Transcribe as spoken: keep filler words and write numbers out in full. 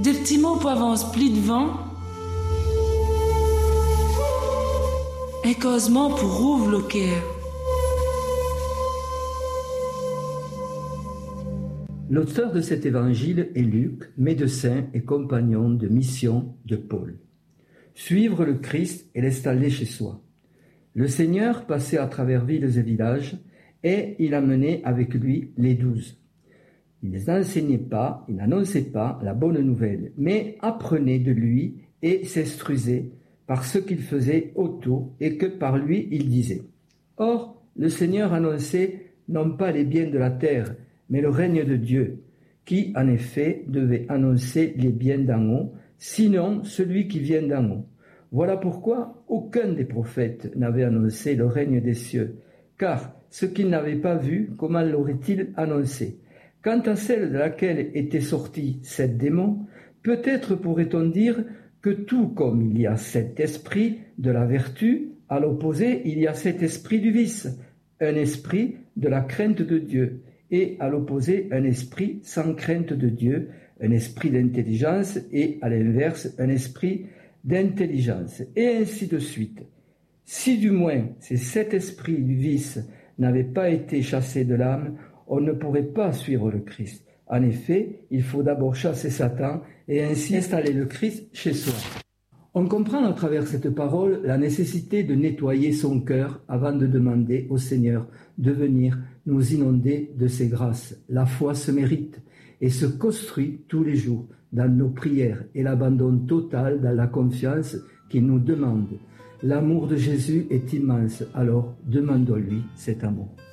Des petits mots pour avancer plus devant. Et causement pour ouvrir le cœur. L'auteur de cet évangile est Luc, médecin et compagnon de mission de Paul. Suivre le Christ et l'installer chez soi. Le Seigneur passait à travers villes et villages et il amenait avec lui les douze. Il n'enseignait pas, il n'annonçait pas la bonne nouvelle, mais apprenait de lui et s'instruisait par ce qu'il faisait autour et que par lui il disait. Or, le Seigneur annonçait non pas les biens de la terre, mais le règne de Dieu, qui en effet devait annoncer les biens d'en haut, sinon celui qui vient d'en haut. Voilà pourquoi aucun des prophètes n'avait annoncé le règne des cieux, car ce qu'ils n'avaient pas vu, comment l'aurait-il annoncé? Quant à celle de laquelle était sorti sept démons, peut-être pourrait-on dire que tout comme il y a sept esprits de la vertu, à l'opposé il y a sept esprits du vice, un esprit de la crainte de Dieu, et à l'opposé un esprit sans crainte de Dieu, un esprit d'intelligence, et à l'inverse un esprit d'intelligence, et ainsi de suite. Si du moins ces sept esprits du vice n'avaient pas été chassés de l'âme, on ne pourrait pas suivre le Christ. En effet, il faut d'abord chasser Satan et ainsi installer le Christ chez soi. On comprend à travers cette parole la nécessité de nettoyer son cœur avant de demander au Seigneur de venir nous inonder de ses grâces. La foi se mérite et se construit tous les jours dans nos prières et l'abandon total dans la confiance qu'il nous demande. L'amour de Jésus est immense, alors demandons-lui cet amour.